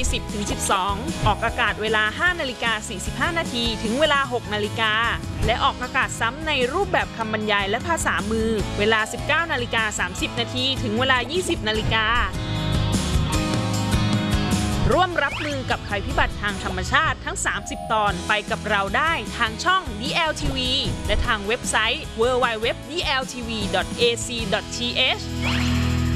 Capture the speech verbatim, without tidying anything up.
สิบถึงสิบสอง ออกอากาศเวลา ห้านาฬิกาสี่สิบห้านาทีถึงเวลา หกนาฬิกาและออกอากาศซ้ำในรูปแบบคำบรรยายและภาษามือเวลา สิบเก้านาฬิกาสามสิบนาทีถึงเวลา ยี่สิบนาฬิการ่วมรับมือกับภัยพิบัติทางธรรมชาติทั้ง สามสิบ ตอนไปกับเราได้ทางช่อง ดี แอล ที วี และทางเว็บไซต์ ดับเบิลยู ดับเบิลยู ดับเบิลยู ดอท ดี แอล ที วี ดอท เอ ซี ดอท ที เอช